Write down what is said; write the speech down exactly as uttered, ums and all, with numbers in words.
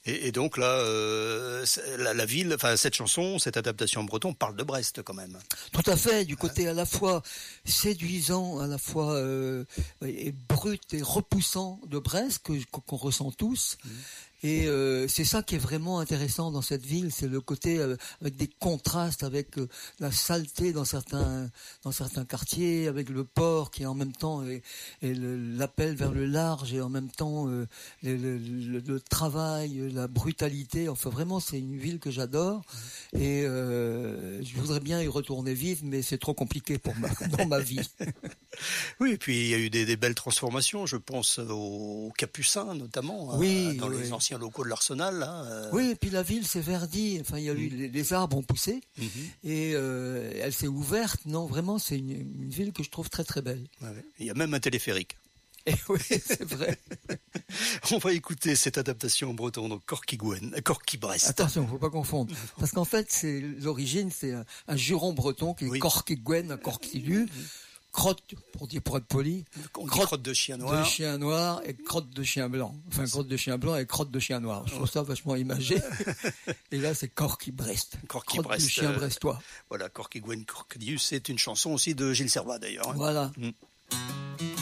Et, et donc là, euh, la, la ville, enfin cette chanson, cette adaptation en breton parle de Brest quand même. Tout à fait, du côté à la fois séduisant, à la fois euh, et brut et repoussant de Brest que qu'on ressent tous. Mmh. Et euh, c'est ça qui est vraiment intéressant dans cette ville, c'est le côté euh, avec des contrastes, avec euh, la saleté dans certains dans certains quartiers, avec le port qui en même temps est, est le, l'appel vers le large et en même temps euh, le, le, le, le travail, la brutalité. Enfin vraiment, c'est une ville que j'adore et euh, je voudrais bien y retourner vivre, mais c'est trop compliqué pour ma dans ma vie. Oui, et puis il y a eu des, des belles transformations. Je pense aux Capucins notamment, oui, hein, dans oui. les anciens locaux de l'Arsenal. Là, euh... Oui, et puis la ville s'est verdie. Enfin, il y a eu mmh. les, les arbres ont poussé mmh. et euh, elle s'est ouverte. Non, vraiment, c'est une, une ville que je trouve très très belle. Ouais, il y a même un téléphérique. Et oui, c'est vrai. On va écouter cette adaptation en breton, donc Corky Gwen, Corky Brest. Attention, faut pas confondre, parce qu'en fait, c'est l'origine, c'est un, un juron breton qui est oui. Corky Gwen, Corky lu. Crotte, pour dire pour être poli, on crotte, crotte de chien noir, de chien noir et crotte de chien blanc. Enfin, crotte de chien blanc et crotte de chien noir. Je trouve ça vachement imagé. Et là, c'est Corky Brest. Corky crotte Brest. de chien brestois. Euh, voilà, Corky Gwen, Corky, c'est une chanson aussi de Gilles Servat d'ailleurs. Hein. Voilà. Mm.